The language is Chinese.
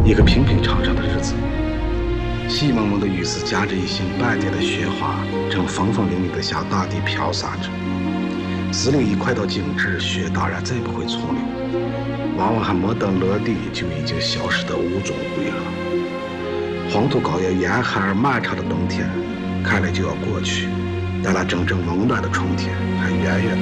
一个平平常常的日子。细蒙蒙的雨丝夹着一星半点的雪花，正风风凛凛地向大地飘洒着。司令一快到静止，雪当然再不会从流，往往还没等落地，就已经消失得无踪无影了。黄土高原严寒而漫长的冬天，看来就要过去，但那真正温暖的春天还远远